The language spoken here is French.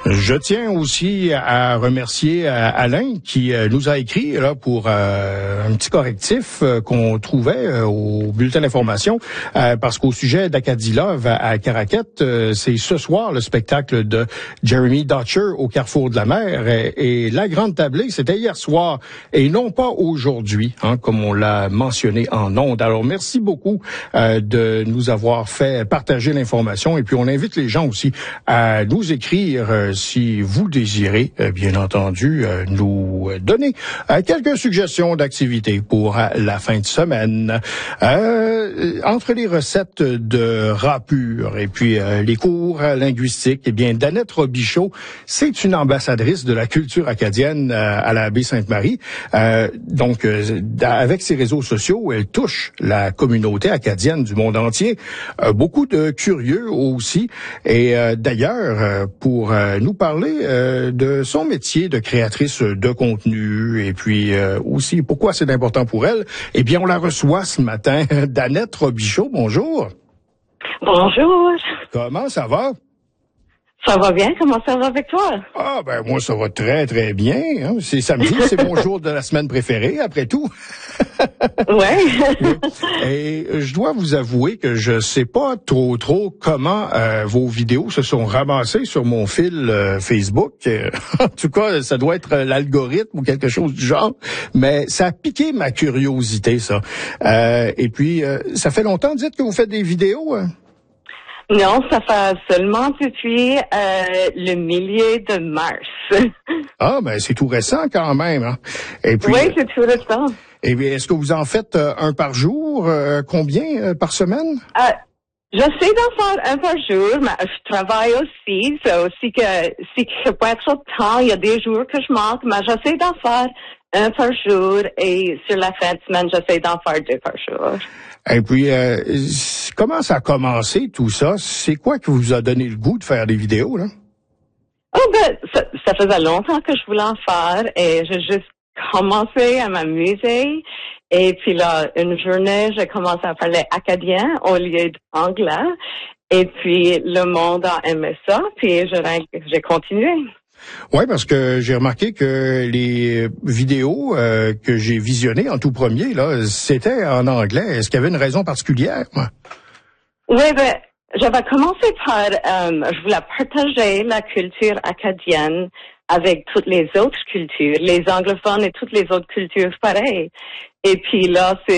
Je tiens aussi à remercier Alain qui nous a écrit là pour un petit correctif qu'on trouvait au bulletin d'information parce qu'au sujet d'Acadie Love à Caraquette, c'est ce soir le spectacle de Jeremy Dutcher au Carrefour de la Mer et la grande tablée, c'était hier soir et non pas aujourd'hui, comme on l'a mentionné en ondes. Alors merci beaucoup de nous avoir fait partager l'information et puis on invite les gens aussi à nous écrire si vous désirez, bien entendu, nous donner quelques suggestions d'activités pour la fin de semaine. Entre les recettes de rats purs et puis les cours linguistiques, eh bien, Danette Robichaud, c'est une ambassadrice de la culture acadienne à la baie Sainte-Marie. Donc, avec ses réseaux sociaux, elle touche la communauté acadienne du monde entier. Beaucoup de curieux aussi. Et d'ailleurs, pour nous parler de son métier de créatrice de contenu et puis aussi pourquoi c'est important pour elle, eh bien, on la reçoit ce matin. Danette Robichaud, bonjour. Bonjour. Comment ça va? Ça va bien? Comment ça va avec toi? Ah, ben, moi, ça va très, très bien. Hein. C'est samedi, c'est mon jour de la semaine préférée, après tout. Ouais. Et je dois vous avouer que je sais pas trop comment vos vidéos se sont ramassées sur mon fil Facebook. En tout cas, ça doit être l'algorithme ou quelque chose du genre. Mais ça a piqué ma curiosité, ça. Et puis, ça fait longtemps, dites que vous faites des vidéos, hein? Non, ça fait seulement depuis le milieu de mars. Ah, ben c'est tout récent quand même. Hein? Et puis, oui, c'est tout récent. Et bien, est-ce que vous en faites un par jour? Combien par semaine? J'essaie d'en faire un par jour, mais je travaille aussi. Si que pas trop de temps, il y a des jours que je manque, mais j'essaie d'en faire un par jour et sur la fin de semaine, j'essaie d'en faire 2 par jour. Et puis, comment ça a commencé tout ça? C'est quoi qui vous a donné le goût de faire des vidéos, là? Oh, ben, ça faisait longtemps que je voulais en faire et j'ai juste commencé à m'amuser. Et puis là, une journée, j'ai commencé à parler acadien au lieu d'anglais. Et puis, le monde a aimé ça, puis j'ai continué. Oui, parce que j'ai remarqué que les vidéos que j'ai visionnées en tout premier, là, c'était en anglais. Est-ce qu'il y avait une raison particulière? Oui, ben, j'avais commencé par, je voulais partager la culture acadienne avec toutes les autres cultures, les anglophones et toutes les autres cultures pareilles. Et puis là,